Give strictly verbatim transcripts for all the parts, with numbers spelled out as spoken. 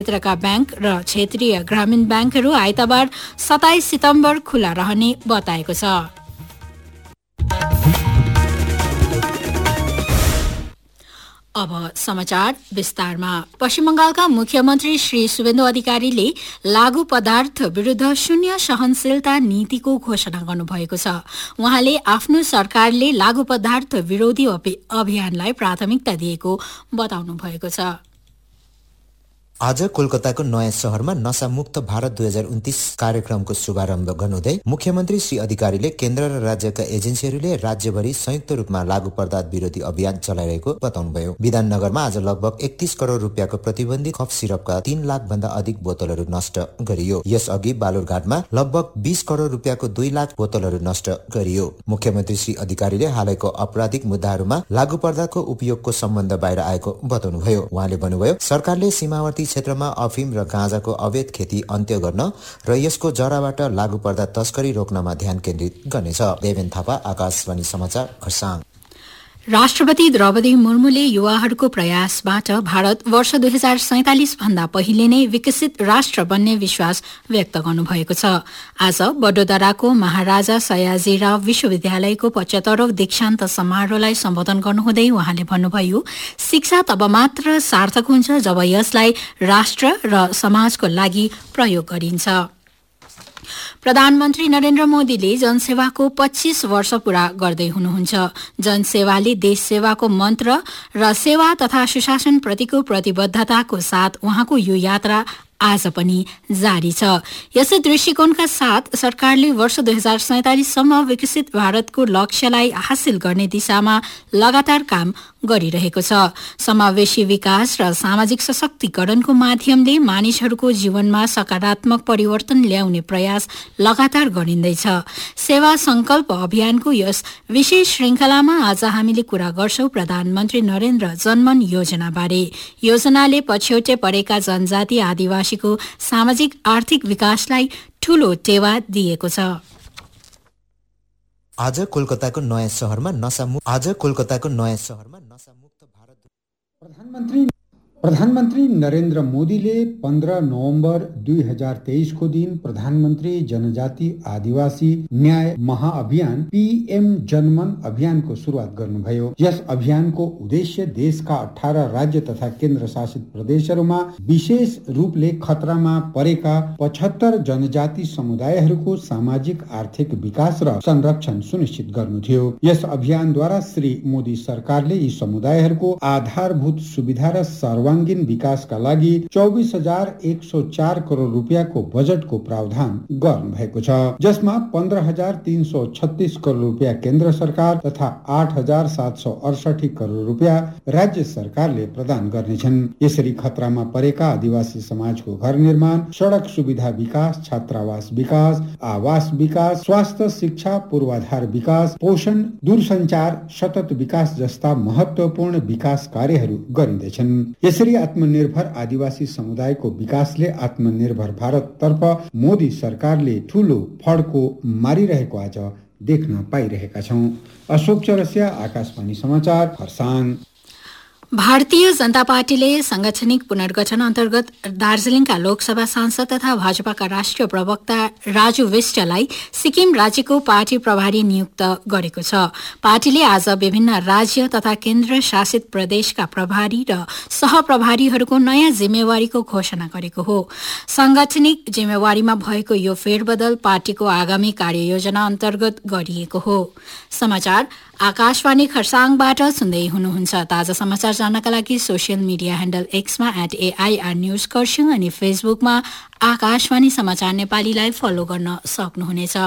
क्षेत्रका ब्याङ्क र क्षेत्रीय ग्रामीण ब्याङ्कहरू आइतबार सत्ताइस सितम्बर खुला रहने बताएको छ। अब समाचार विस्तारमा। पश्चिम बंगालका मुख्यमन्त्री श्री शुभेन्दु अधिकारीले लागू पदार्थ विरूद्ध शून्य सहनशीलता नीतिको घोषणा गर्नुभएको छ। उहाँले आफ्नो सरकारले लागू पदार्थ विरोधी अभियानलाई प्राथमिकता दिएको बताउनु भएको छ। आज कोलकाताको नयाँ शहरमा नशामुक्त भारत दुई हजार उन्तीस कार्यक्रमको शुभारम्भ गर्नुहुँदै मुख्यमन्त्री श्री अधिकारीले केन्द्र र राज्यका एजेन्सीहरूले राज्यभरि संयुक्त रूपमा लागू पदार्थ विरोधी अभियान चलाइरहेको बताउनुभयो। विधाननगरमा आज लगभग एकतीस करोड़ रुपियाँको प्रतिबन्धित कफ सिरपका तीन लाख भन्दा अधिक बोतलहरू नष्ट गरियो। यसअघि बालुरघाटमा लगभग बीस करोड़ रुपियाँको दुई लाख बोतलहरू नष्ट गरियो। मुख्यमन्त्री श्री अधिकारीले हालैको आपराधिक मुद्दाहरूमा लागू पदार्थको उपयोगको सम्बन्ध बाहिर आएको बताउनुभयो। उहाँले भन्नुभयो, सरकारले सीमावर्ती क्षेत्रमा अफिम र गाँजाको अवैध खेती अन्त्य गर्न र यसको जराबाट लागू पदार्थ तस्करी रोक्नमा ध्यान केन्द्रित गर्नेछ। देवेन थापा, आकाशवाणी समाचार, खरसाङ। राष्ट्रपति द्रौपदी मुर्मुले युवाहरूको प्रयासबाट भारत वर्ष दुई हजार सैंतालिस भन्दा पहिले नै विकसित राष्ट्र बन्ने विश्वास व्यक्त गर्नुभएको छ। आज वडोदराको महाराजा सयाजीराव विश्वविद्यालयको पचहत्तरौं दीक्षान्त समारोहलाई सम्बोधन गर्नुहुँदै उहाँले भन्नुभयो, शिक्षा तब मात्र सार्थक हुन्छ जब यसलाई राष्ट्र र समाजको लागि प्रयोग गरिन्छ। प्रधानमन्त्री नरेन्द्र मोदीले जनसेवाको पच्चीस वर्ष पूरा गर्दै हुनुहुन्छ। जनसेवाले देश सेवाको मन्त्र र सेवा तथा सुशासन प्रतिको प्रतिबद्धताको साथ उहाँको यो यात्रा आज पनि जारी छ। यसै दृष्टिकोणका साथ सरकारले वर्ष दुई हजार सैंतालिससम्म विकसित भारतको लक्ष्यलाई हासिल गर्ने दिशामा लगातार काम गरिरहेको छ। समावेशी विकास र सामाजिक सशक्तिकरणको माध्यमले मानिसहरूको जीवनमा सकारात्मक परिवर्तन ल्याउने प्रयास लगातार गरिँदैछ। सेवा संकल्प अभियानको यस विशेष श्रृंखलामा आज हामीले कुरा गर्छौं प्रधानमन्त्री नरेन्द्र जनमन योजनाबारे। योजनाले पछ्यौटे परेका जनजाति आदिवासी को सामाजिक आर्थिक विकासलाई ठूलो टेवा दिएको छ। आज कोलकाताको नयाँ शहरमा नशामुक्त आज कोलकाताको नयाँ शहरमा नशामुक्त भारत प्रधानमन्त्री प्रधानमन्त्री नरेन्द्र मोदीले पन्ध्र नवम्बर दुई हजार तेइस को दिन प्रधानमन्त्री जनजाति आदिवासी न्याय महाअभियान पीएम जनमन अभियानको सुरुवात गर्नुभयो। यस अभियानको उद्देश्य देशका अठारह राज्य तथा केन्द्र शासित प्रदेशहरूमा विशेष रूपले खतरामा परेका पचहत्तर जनजाति समुदायहरूको सामाजिक आर्थिक विकास र संरक्षण सुनिश्चित गर्नु थियो। यस अभियानद्वारा श्री मोदी सरकारले यी समुदायहरूको आधारभूत सुविधा र सर्वाङ्गीन विकासका लागि चौबिस हजार एक सौ चार करोड़ रुपियाँको बजेटको प्रावधान गर्नु भएको छ, जसमा पन्ध्र हजार तीन सौ छत्तीस करोड़ रुपियाँ केन्द्र सरकार तथा आठ हजार सात सौ अडसठी करोड़ रुपियाँ राज्य सरकारले प्रदान गर्नेछन्। यसरी खतरामा परेका आदिवासी समाजको घर निर्माण, सड़क सुविधा विकास, छात्रावास विकास, आवास विकास, स्वास्थ्य शिक्षा पूर्वाधार विकास, पोषण, दूरसञ्चार, सतत विकास जस्ता महत्वपूर्ण विकास कार्यहरू गरिँदैछन्। यसरी आत्मनिर्भर आदिवासी समुदायको विकासले आत्मनिर्भर भारत तर्फ मोदी सरकारले ठूलो फड्को मारिरहेको आज देख्न पाइरहेका छौं। अशोक चौरसिया, आकाशवाणी समाचार, खरसाङ। भारतीय जनता पार्टीले सांगठनिक पुनर्गठन अन्तर्गत दार्जीलिङका लोकसभा सांसद तथा भाजपाका राष्ट्रिय प्रवक्ता राजु विष्टलाई सिक्किम राज्यको पार्टी प्रभारी नियुक्त गरेको छ। पार्टीले आज विभिन्न राज्य तथा केन्द्र शासित प्रदेशका प्रभारी र सहप्रभारीहरूको नयाँ जिम्मेवारीको घोषणा गरेको हो। सांगठनिक जिम्मेवारीमा भएको यो फेरबदल पार्टीको आगामी कार्ययोजना अन्तर्गत गरिएको हो। समाचार आकाशवाणी खरसाङबाट सुन्दै हुनुहुन्छ। ताजा समाचार जान्नका लागि social media handle एक्समा at AIR news Kurseong अनि फेसबुकमा आकाशवाणी समाचार नेपालीलाई फलो गर्न सक्नुहुनेछ।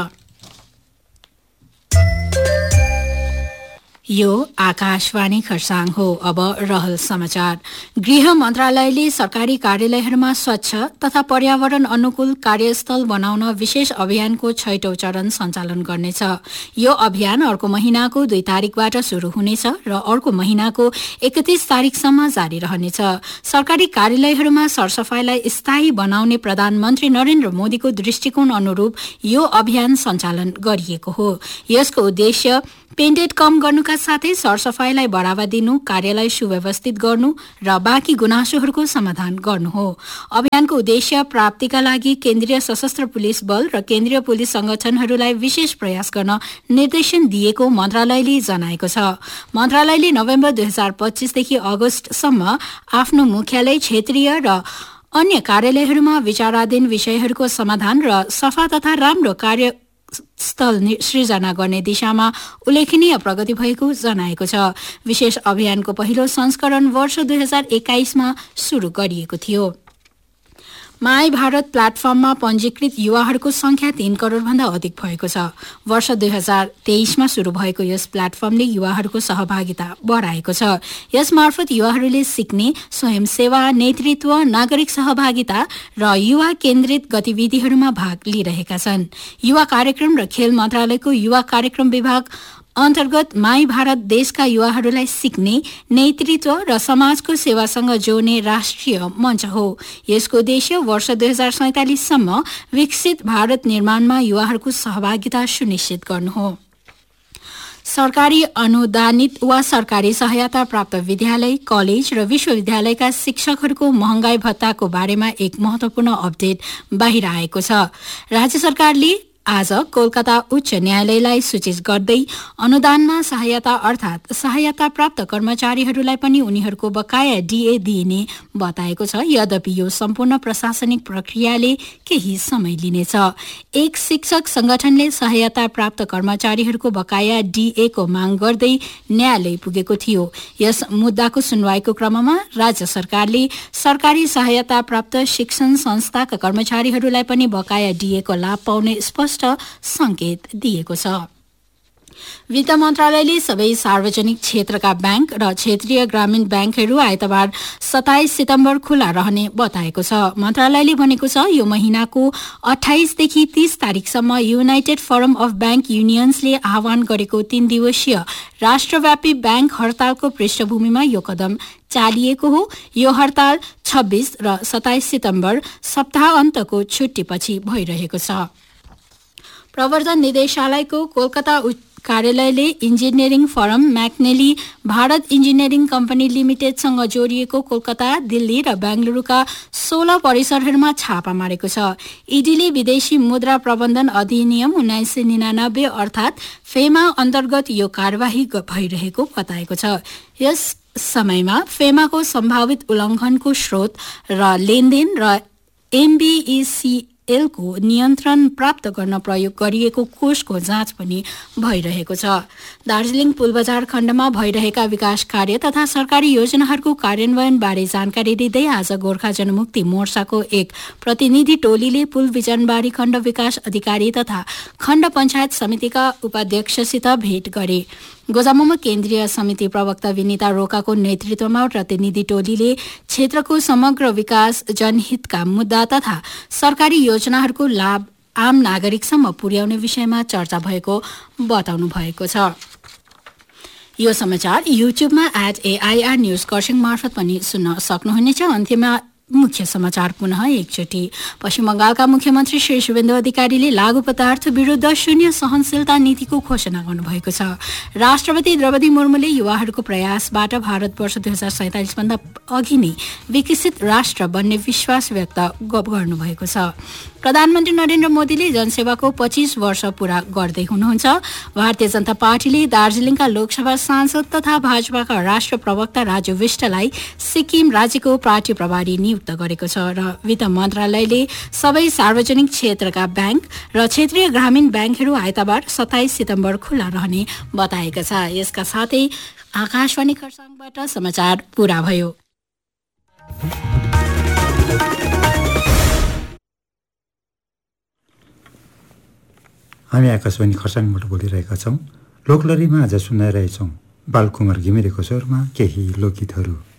यो आकाशवाणी खरसाङ हो। अब रहल समाचार। गृह मन्त्रालयले सरकारी कार्यालयहरूमा स्वच्छ तथा पर्यावरण अनुकूल कार्यस्थल बनाउन विशेष अभियानको छैटौं चरण सञ्चालन गर्नेछ। यो अभियान अर्को महिनाको दुई तारिकबाट शुरू हुनेछ र अर्को महिनाको एकतीस तारिकसम्म जारी रहनेछ। सरकारी कार्यालयहरूमा सरसफाईलाई स्थायी बनाउने प्रधानमन्त्री नरेन्द्र मोदीको दृष्टिकोण अनुरूप यो अभियान सञ्चालन गरिएको हो। यसको उद्देश्य पेन्डेट कम गर्नुका साथै सरसफाईलाई बढ़ावा दिनु, कार्यलाई सुव्यवस्थित गर्नु र बाँकी गुनासोहरूको समाधान गर्नु हो। अभियानको उद्देश्य प्राप्तिका लागि केन्द्रीय सशस्त्र पुलिस बल र केन्द्रीय पुलिस संगठनहरूलाई विशेष प्रयास गर्न निर्देशन दिएको मन्त्रालयले जनाएको छ। मन्त्रालयले नोभेम्बर दुई हजार पच्चीसदेखि अगस्तसम्म आफ्नो मुख्यालय, क्षेत्रीय र अन्य कार्यालयहरूमा विचाराधीन विषयहरूको समाधान र सफा तथा राम्रो कार्य स्थल सृजना गर्ने दिशामा उल्लेखनीय प्रगति भएको जनाएको छ। विशेष अभियानको पहिलो संस्करण वर्ष दुई हजार एक्काइसमा शुरू गरिएको थियो। माई भारत प्लेटफर्ममा पञ्जीकृत युवाहरूको संख्या तीन करोड़ भन्दा अधिक भएको छ। वर्ष दुई हजार तेइसमा शुरू भएको यस प्लेटफर्मले युवाहरूको सहभागिता बढाएको छ। यसमार्फत युवाहरूले सिक्ने, स्वयंसेवा, नेतृत्व, नागरिक सहभागिता र युवा केन्द्रित गतिविधिहरूमा भाग लिइरहेका छन्। युवा कार्यक्रम र खेल मन्त्रालयको युवा कार्यक्रम विभाग अन्तर्गत माई भारत देशका युवाहरूलाई सिक्ने, नेतृत्व र समाजको सेवासँग जोड्ने राष्ट्रिय मञ्च हो। यसको उद्देश्य वर्ष दुई हजार सैंतालिससम्म विकसित भारत निर्माणमा युवाहरूको सहभागिता सुनिश्चित गर्नु हो। सरकारी अनुदानित वा सरकारी सहायता प्राप्त विद्यालय, कलेज र विश्वविद्यालयका शिक्षकहरूको महँगाई भत्ताको बारेमा एक महत्वपूर्ण अपडेट बाहिर आएको छ। राज्य सरकारले आज कोलकाता उच्च न्यायालयलाई सूचित गर्दै अनुदानमा सहायता अर्थात सहायता प्राप्त कर्मचारीहरूलाई पनि उनीहरूको बकाया डीए दिइने बताएको छ। यद्यपि यो सम्पूर्ण प्रशासनिक प्रक्रियाले केही समय लिनेछ। एक शिक्षक संगठनले सहायता प्राप्त कर्मचारीहरूको बकाया डीए को माग गर्दै न्यायालय पुगेको थियो। यस मुद्दाको सुनवाईको क्रममा राज्य सरकारले सरकारी सहायता प्राप्त शिक्षण संस्थाका कर्मचारीहरूलाई पनि बकाया डीए को लाभ पाउने स्पष्ट संकेत दिएको छ। वित्त मन्त्रालयले सबै सार्वजनिक क्षेत्रका बैंक र क्षेत्रीय ग्रामीण बैंकहरू आइतबार सत्ताइस सितम्बर खुला रहने बताएको छ। मन्त्रालयले भनेको छ यो महिनाको अठाइसदेखि तीस तारिकसम्म युनाइटेड फोरम अफ बैंक युनियन्सले आह्वान गरेको तीन दिवसीय राष्ट्रव्यापी बैंक हड़तालको पृष्ठभूमिमा यो कदम चालिएको हो। यो हड़ताल छब्बीस र सत्ताइस सितम्बर सप्ताहन्तको छुट्टीपछि भइरहेको छ। प्रवर्धन निर्देशालयको कोलकाता कार्यालयले engineering form म्याक्नेली Bharat engineering company लिमिटेडसँग जोडिएको कोलकाता, दिल्ली र बेंगलुरुका सोह्र परिसरहरूमा छापा मारेको छ। ईडीले विदेशी मुद्रा प्रबन्धन अधिनियम उन्नाइस सय निनानब्बे अर्थात फेमा अन्तर्गत यो कार्यवाही भइरहेको बताएको छ। यस समयमा फेमाको सम्भावित उल्लङ्घनको स्रोत र लेनदेन र एमबीईसी को नियन्त्रण प्राप्त गर्न प्रयोग गरिएको कोषको जाँच पनि भइरहेको छ। दार्जीलिङ पुलबजार खण्डमा भइरहेका विकास कार्य तथा सरकारी योजनाहरूको कार्यान्वयन बारे जानकारी दिँदै आज गोर्खा जनमुक्ति मोर्चाको एक प्रतिनिधि टोलीले पुल बिजनबारी खण्ड विकास अधिकारी तथा खण्ड पञ्चायत समितिका उपाध्यक्षसित भेट गरे। गोजामुमा केन्द्रीय समिति प्रवक्ता विनिता रोकाको नेतृत्वमा प्रतिनिधि टोलीले क्षेत्रको समग्र विकास, जनहितका मुद्दा तथा सरकारी योजनाहरूको लाभ आम नागरिकसम्म पुर्याउने विषयमा चर्चा भएको बताउनु भएको छ। यो समाचार युट्युबमा एट एआईआर न्यूज खरसाङ मार्फत पनि सुन्न सक्नुहुनेछ। अन्त्यमा मुख्य समाचार पुनः एकचोटि। पश्चिम बंगालका मुख्यमन्त्री श्री शुभेन्दु अधिकारीले लागू पदार्थ विरुद्ध शून्य सहनशीलता नीतिको घोषणा गर्नुभएको छ। राष्ट्रपति द्रौपदी मुर्मुले युवाहरूको प्रयासबाट भारतवर्ष दुई हजार सैंतालिस भन्दा अघि नै विकसित राष्ट्र बन्ने विश्वास व्यक्त गर्नुभएको छ। प्रधानमन्त्री नरेन्द्र मोदीले जनसेवाको पच्चीस वर्ष पूरा गर्दै हुनुहुन्छ। भारतीय जनता पार्टीले दार्जीलिङका लोकसभा सांसद तथा भाजपाका राष्ट्र प्रवक्ता राजु विष्टलाई सिक्किम राज्यको पार्टी प्रभारी नियुक्त गरेको छ र वित्त मन्त्रालयले सबै सार्वजनिक क्षेत्रका बैंक र क्षेत्रीय ग्रामीण बैंकहरू आइतबार सत्ताइस सितम्बर खुला रहने बताएका छ। यसका साथै आकाशवाणी खरसाङबाट समाचार पूरा भयो। हामी आकाशवाणी खरसाङबाट बोलिरहेका छौँ। लोकलरीमा आज सुनाइरहेछौँ बालकुमार घिमिरेको स्वरमा केही लोकगीतहरू।